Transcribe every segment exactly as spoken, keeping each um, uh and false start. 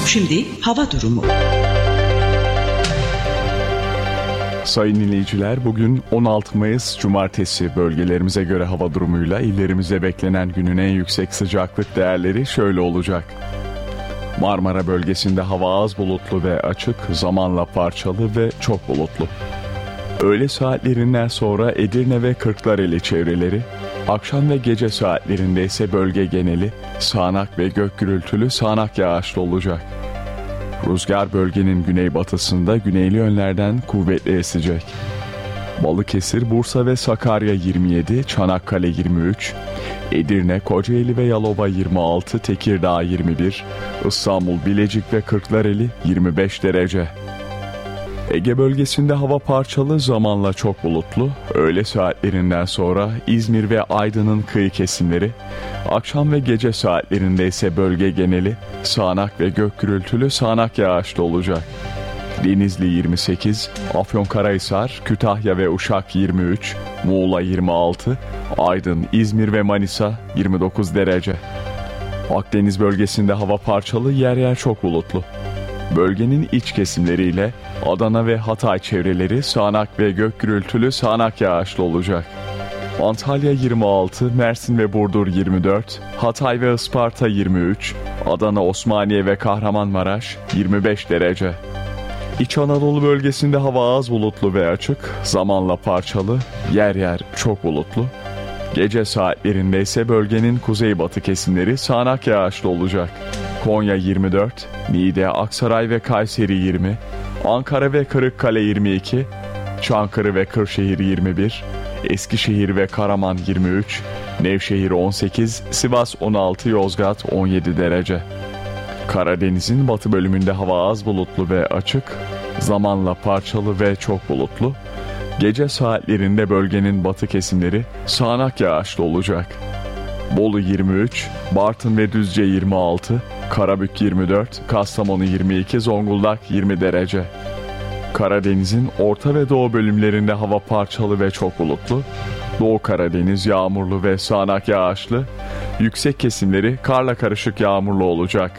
Şimdi hava durumu. Sayın dinleyiciler, bugün on altı Mayıs Cumartesi. Bölgelerimize göre hava durumuyla illerimizde beklenen günün en yüksek sıcaklık değerleri şöyle olacak. Marmara bölgesinde hava az bulutlu ve açık, zamanla parçalı ve çok bulutlu. Öğle saatlerinden sonra Edirne ve Kırklareli çevreleri, akşam ve gece saatlerinde ise bölge geneli sağanak ve gök gürültülü sağanak yağışlı olacak. Rüzgar bölgenin güneybatısında güneyli yönlerden kuvvetli esecek. Balıkesir, Bursa ve Sakarya yirmi yedi, Çanakkale yirmi üç, Edirne, Kocaeli ve Yalova yirmi altı, Tekirdağ yirmi bir, İstanbul, Bilecik ve Kırklareli yirmi beş derece. Ege bölgesinde hava parçalı, zamanla çok bulutlu. Öğle saatlerinden sonra İzmir ve Aydın'ın kıyı kesimleri, akşam ve gece saatlerinde ise bölge geneli sağanak ve gök gürültülü sağanak yağışlı olacak. Denizli yirmi sekiz, Afyonkarahisar, Kütahya ve Uşak yirmi üç, Muğla yirmi altı, Aydın, İzmir ve Manisa yirmi dokuz derece. Akdeniz bölgesinde hava parçalı, yer yer çok bulutlu. Bölgenin iç kesimleriyle Adana ve Hatay çevreleri sağanak ve gök gürültülü sağanak yağışlı olacak. Antalya yirmi altı, Mersin ve Burdur yirmi dört, Hatay ve Isparta yirmi üç, Adana, Osmaniye ve Kahramanmaraş yirmi beş derece. İç Anadolu bölgesinde hava az bulutlu ve açık, zamanla parçalı, yer yer çok bulutlu. Gece saatlerinde ise bölgenin kuzeybatı kesimleri sağanak yağışlı olacak. Konya yirmi dört, Niğde, Aksaray ve Kayseri yirmi, Ankara ve Kırıkkale yirmi iki, Çankırı ve Kırşehir yirmi bir, Eskişehir ve Karaman yirmi üç, Nevşehir on sekiz, Sivas on altı, Yozgat on yedi derece. Karadeniz'in batı bölümünde hava az bulutlu ve açık, zamanla parçalı ve çok bulutlu. Gece saatlerinde bölgenin batı kesimleri sağanak yağışlı olacak. Bolu yirmi üç, Bartın ve Düzce yirmi altı, Karabük yirmi dört, Kastamonu yirmi iki, Zonguldak yirmi derece. Karadeniz'in orta ve doğu bölümlerinde hava parçalı ve çok bulutlu. Doğu Karadeniz yağmurlu ve sağanak yağışlı. Yüksek kesimleri karla karışık yağmurlu olacak.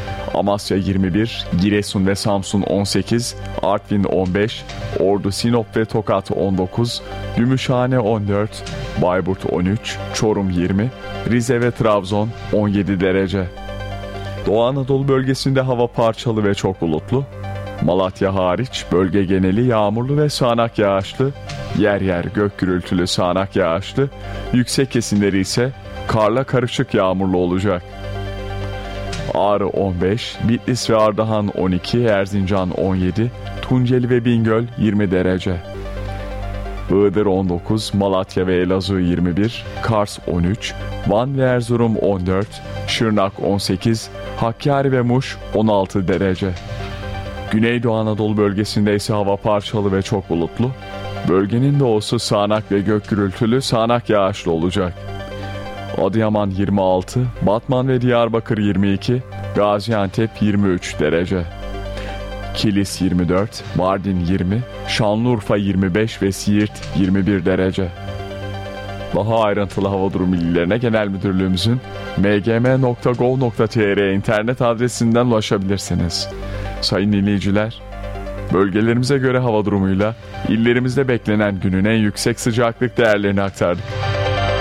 Amasya yirmi bir, Giresun ve Samsun on sekiz, Artvin on beş, Ordu, Sinop ve Tokat on dokuz, Gümüşhane on dört, Bayburt on üç, Çorum yirmi, Rize ve Trabzon on yedi derece. Doğu Anadolu bölgesinde hava parçalı ve çok bulutlu. Malatya hariç bölge geneli yağmurlu ve sağanak yağışlı, yer yer gök gürültülü sağanak yağışlı, yüksek kesimleri ise karla karışık yağmurlu olacak. Ağrı on beş, Bitlis ve Ardahan on iki, Erzincan on yedi, Tunceli ve Bingöl yirmi derece. Iğdır on dokuz, Malatya ve Elazığ yirmi bir, Kars on üç, Van ve Erzurum on dört, Şırnak on sekiz, Hakkari ve Muş on altı derece. Güneydoğu Anadolu bölgesinde ise hava parçalı ve çok bulutlu. Bölgenin doğusu sağanak ve gök gürültülü sağanak yağışlı olacak. Adıyaman yirmi altı, Batman ve Diyarbakır yirmi iki, Gaziantep yirmi üç derece. Kilis yirmi dört, Mardin yirmi, Şanlıurfa yirmi beş ve Siirt yirmi bir derece. Daha ayrıntılı hava durumu bilgilerine Genel Müdürlüğümüzün m g m nokta gov nokta t r internet adresinden ulaşabilirsiniz. Sayın dinleyiciler, bölgelerimize göre hava durumuyla illerimizde beklenen günün en yüksek sıcaklık değerlerini aktardık.